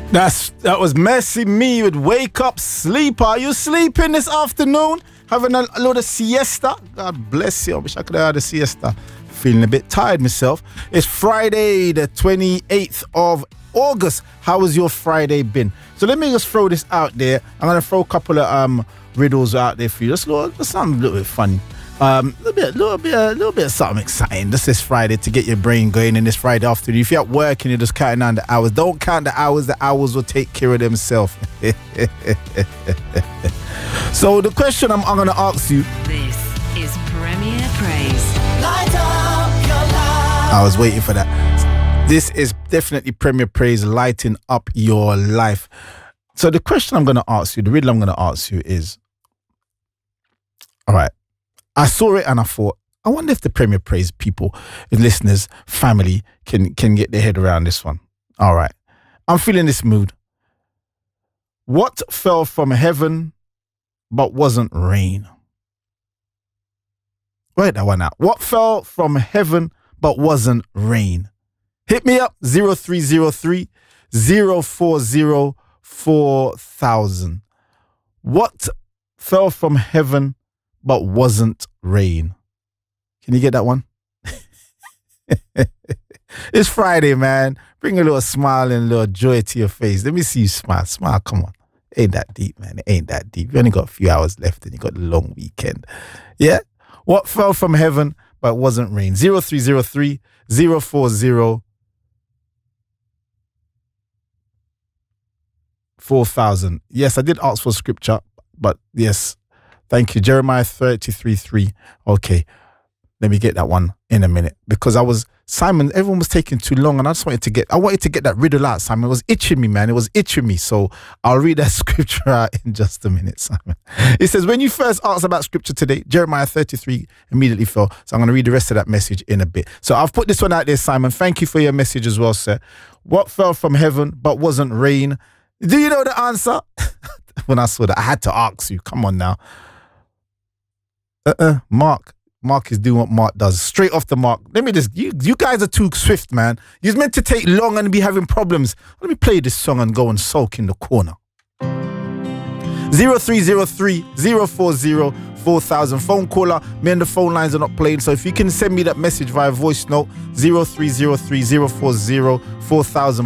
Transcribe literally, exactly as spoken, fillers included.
That's that was Messy Me with Wake Up Sleeper. Are you sleeping this afternoon? Having a, a little siesta? God bless you. I wish I could have had a siesta. Feeling a bit tired myself. It's Friday, the twenty-eighth of August. How has your Friday been? So let me just throw this out there. I'm going to throw a couple of um riddles out there for you. Just, little, just something a little bit funny. Um, a little bit, little bit, a little bit of something exciting. Just this Friday to get your brain going in this Friday afternoon. If you're at work and you're just counting down the hours, don't count the hours. The hours will take care of themselves. So the question I'm, I'm going to ask you. This is Premier Praise. Light up your life. I was waiting for that. This is definitely Premier Praise, lighting up your life. So the question I'm going to ask you, the riddle I'm going to ask you is, all right. I saw it and I thought, I wonder if the Premier Praise people, listeners, family can can get their head around this one. All right. I'm feeling this mood. What fell from heaven but wasn't rain? Write that one out. What fell from heaven but wasn't rain? Hit me up, zero three zero three, zero four zero, four thousand. What fell from heaven but wasn't rain? Can you get that one? It's Friday, man. Bring a little smile and a little joy to your face. Let me see you smile. Smile, come on. Ain't that deep, man. It ain't that deep. You only got a few hours left and you got the long weekend. Yeah? What fell from heaven but wasn't rain? zero three zero three, zero four zero, four thousand. Yes, I did ask for scripture, but yes. Thank you. Jeremiah thirty-three three. Okay. Let me get that one in a minute. Because I was, Simon, everyone was taking too long and I just wanted to get, I wanted to get that riddle out, Simon. It was itching me, man. It was itching me. So I'll read that scripture out in just a minute, Simon. It says, when you first asked about scripture today, Jeremiah thirty-three immediately fell. So I'm going to read the rest of that message in a bit. So I've put this one out there, Simon. Thank you for your message as well, sir. What fell from heaven but wasn't rain? Do you know the answer? When I saw that, I had to ask you. Come on now. Uh-uh, Mark. Mark is doing what Mark does. Straight off the mark. Let me just, you, you guys are too swift, man. You're meant to take long and be having problems. Let me play this song and go and sulk in the corner. zero three zero three, zero four zero, four thousand. Phone caller. Me and the phone lines are not playing. So if you can send me that message via voice note, zero three zero three, zero four zero, four thousand.